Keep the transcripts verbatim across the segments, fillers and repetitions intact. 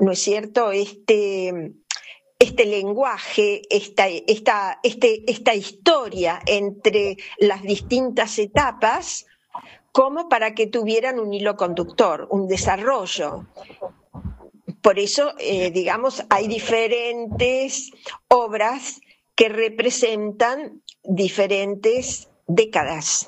¿no es cierto?, este, este lenguaje, esta, esta, este, esta historia entre las distintas etapas, como para que tuvieran un hilo conductor, un desarrollo. Por eso, eh, digamos, hay diferentes obras que representan diferentes décadas.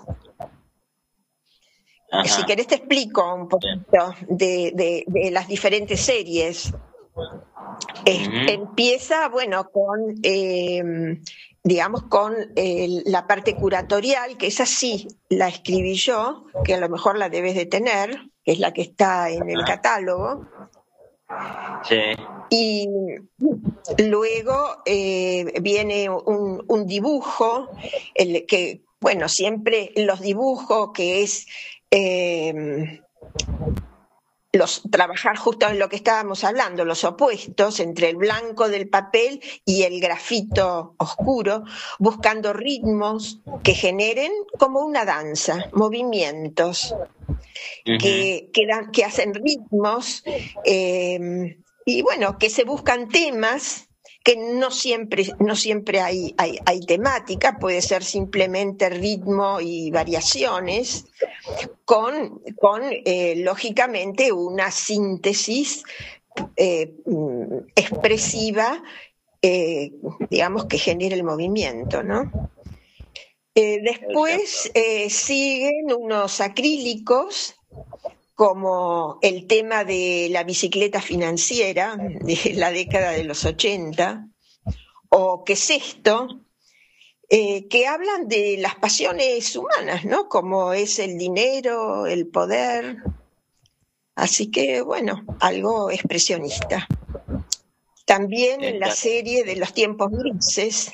Ajá. Si querés te explico un poquito de, de, de las diferentes series. Es, Ujú. Empieza, bueno, con, eh, digamos, con eh, la parte curatorial, que esa sí la escribí yo, que a lo mejor la debes de tener, que es la que está en el catálogo. Sí. Y luego eh, viene un, un dibujo, el que, bueno, siempre los dibujos, que es eh, los, trabajar justo en lo que estábamos hablando, los opuestos entre el blanco del papel y el grafito oscuro, buscando ritmos que generen como una danza, movimientos Ujú. que, que, dan, que hacen ritmos eh, y bueno, que se buscan temas que no siempre, no siempre hay, hay, hay temática, puede ser simplemente ritmo y variaciones, con, con eh, lógicamente una síntesis eh, expresiva, eh, digamos, que genere el movimiento, ¿no? Eh, después eh, siguen unos acrílicos, como el tema de la bicicleta financiera de la década de los ochenta, o ¿qué es esto?, eh, que hablan de las pasiones humanas, ¿no?, como es el dinero, el poder. Así que, bueno, algo expresionista. También en la serie de los tiempos grises,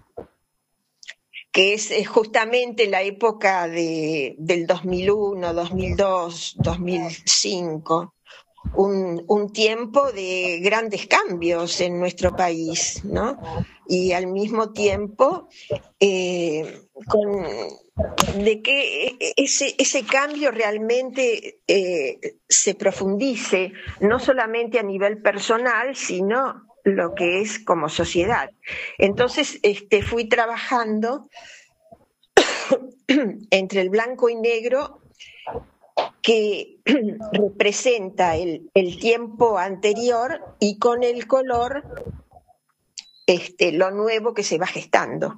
que es justamente la época de, del dos mil uno, dos mil dos, dos mil cinco, un, un tiempo de grandes cambios en nuestro país, ¿no? Y al mismo tiempo eh, con, de que ese, ese cambio realmente eh, se profundice, no solamente a nivel personal, sino lo que es como sociedad. Entonces este, fui trabajando entre el blanco y negro, que representa el, el tiempo anterior, y con el color este, lo nuevo que se va gestando.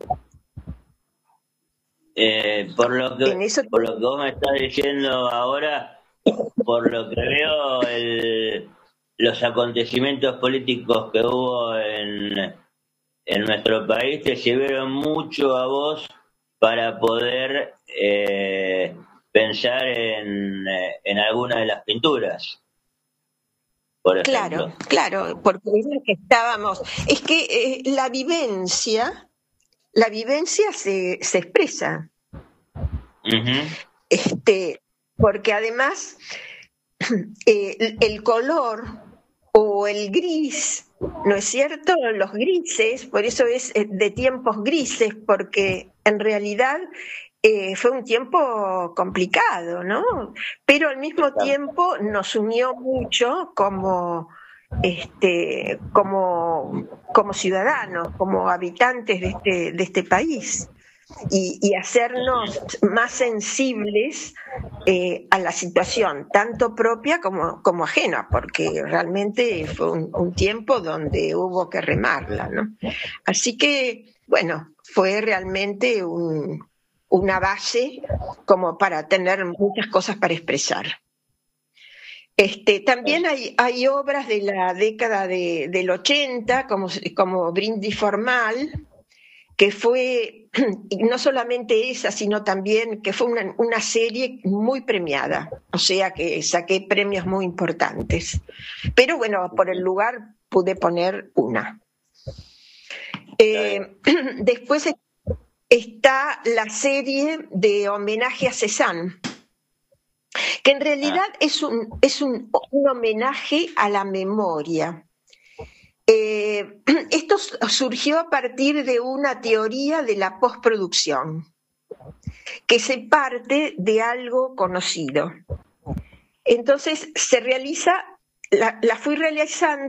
Eh, por lo que En eso por lo que vos me estás diciendo ahora, por lo que veo, el, los acontecimientos políticos que hubo en, en nuestro país te sirvieron mucho a vos para poder eh, pensar en, en alguna de las pinturas, por ejemplo. Claro, claro, porque es lo que estábamos. Es que eh, la vivencia, la vivencia se, se expresa. Uh-huh. Este, porque además eh, el color o el gris, ¿no es cierto?, los grises, por eso es de tiempos grises, porque en realidad eh, fue un tiempo complicado, ¿no? Pero al mismo tiempo nos unió mucho como, este, como, como ciudadanos, como habitantes de este, de este país. Y, y hacernos más sensibles eh, a la situación, tanto propia como, como ajena, porque realmente fue un, un tiempo donde hubo que remarla, ¿no? Así que, bueno, fue realmente un, una base como para tener muchas cosas para expresar. Este, también hay, hay obras de la década de, del ochenta, como, como Brindis Formal, que fue, y no solamente esa, sino también que fue una, una serie muy premiada, o sea que saqué premios muy importantes. Pero bueno, por el lugar pude poner una. Eh, después está la serie de homenaje a Cézanne, que en realidad es un, es un, un homenaje a la memoria. Eh, esto surgió a partir de una teoría de la postproducción, que se parte de algo conocido. Entonces se realiza, la, la fui realizando